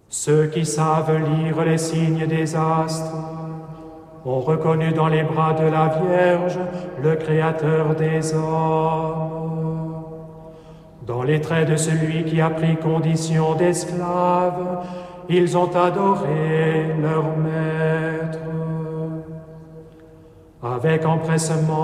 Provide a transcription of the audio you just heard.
Ceux qui savent lire les signes des astres ont reconnu dans les bras de la Vierge le Créateur des hommes. Dans les traits de celui qui a pris condition d'esclave, ils ont adoré leur Maître. Avec empressement,